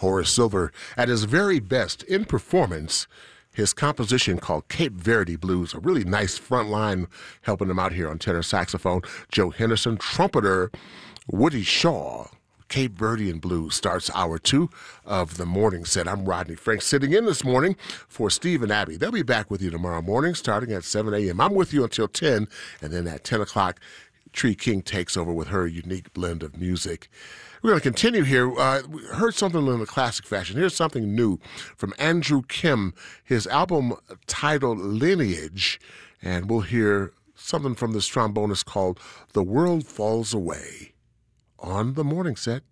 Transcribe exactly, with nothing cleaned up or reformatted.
Horace Silver at his very best in performance. His composition called Cape Verde Blues, a really nice front line helping him out here on tenor saxophone. Joe Henderson, trumpeter Woody Shaw. Cape Verdean Blues starts hour two of the morning set. I'm Rodney Frank, sitting in this morning for Steve and Abby. They'll be back with you tomorrow morning starting at seven a.m. I'm with you until ten, and then at ten o'clock, Tree King takes over with her unique blend of music. We're going to continue here. Uh, we heard something in the classic fashion. Here's something new from Andrew Kim, his album titled Lineage, and we'll hear something from this trombonist called The World Falls Away on the morning set.